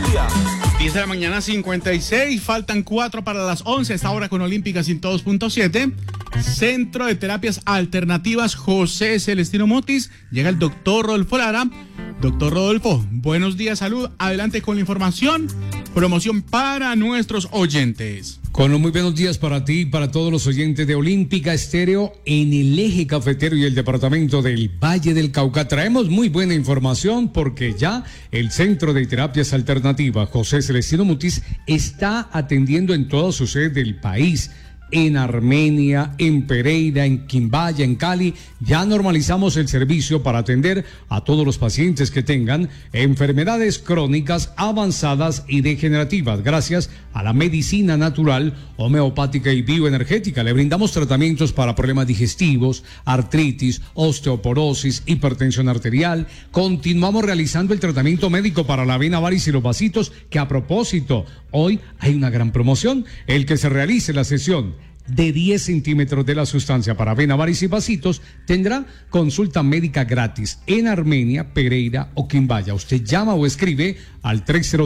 día. 10 de la mañana, 56. Faltan 4 para las 11. Esta hora con Olímpica 102.7. Centro de Terapias Alternativas José Celestino Motis. Llega el doctor Rodolfo Lara. Doctor Rodolfo, buenos días, salud. Adelante con la información. Promoción para nuestros oyentes. Con los muy buenos días para ti y para todos los oyentes de Olímpica Estéreo en el eje cafetero y el departamento del Valle del Cauca. Traemos muy buena información porque ya el Centro de Terapias Alternativas José Celestino Mutis está atendiendo en toda su sede del país. En Armenia, en Pereira, en Quimbaya, en Cali, ya normalizamos el servicio para atender a todos los pacientes que tengan enfermedades crónicas, avanzadas y degenerativas. Gracias a la medicina natural, homeopática y bioenergética, le brindamos tratamientos para problemas digestivos, artritis, osteoporosis, hipertensión arterial. Continuamos realizando el tratamiento médico para la vena varice y los vasitos, que a propósito, hoy hay una gran promoción. El que se realice la sesión de 10 centímetros de la sustancia para vena, varice y vasitos tendrá consulta médica gratis en Armenia, Pereira o Quimbaya. Usted llama o escribe al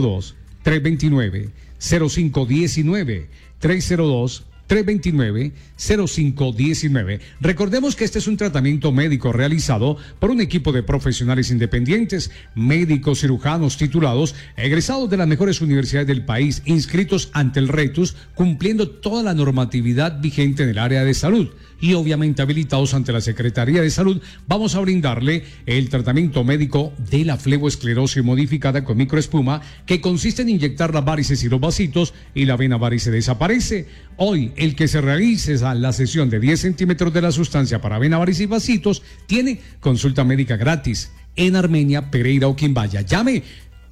302-329-0519, 302-329-0519. Recordemos que este es un tratamiento médico realizado por un equipo de profesionales independientes, médicos cirujanos titulados, egresados de las mejores universidades del país, inscritos ante el RETUS, cumpliendo toda la normatividad vigente en el área de salud y obviamente habilitados ante la Secretaría de Salud. Vamos a brindarle el tratamiento médico de la fleboesclerosis modificada con microespuma, que consiste en inyectar las varices y los vasitos y la vena varice desaparece. Hoy, el que se realice la sesión de 10 centímetros de la sustancia para vena, varice y vasitos tiene consulta médica gratis en Armenia, Pereira o Quimbaya. Llame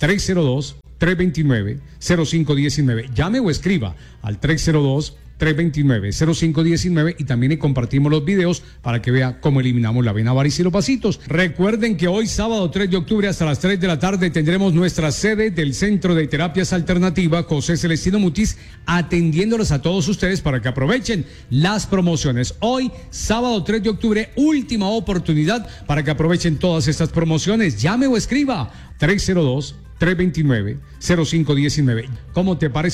302-329-0519. Llame o escriba al 302-329-0519 y también le compartimos los videos para que vea cómo eliminamos la vena varice y los vasitos. Recuerden que hoy, sábado 3 de octubre, hasta las 3 de la tarde, tendremos nuestra sede del Centro de Terapias Alternativas José Celestino Mutis, atendiéndolos a todos ustedes para que aprovechen las promociones. Hoy, sábado 3 de octubre, última oportunidad para que aprovechen todas estas promociones. Llame o escriba 302-329-0519. ¿Cómo te parece?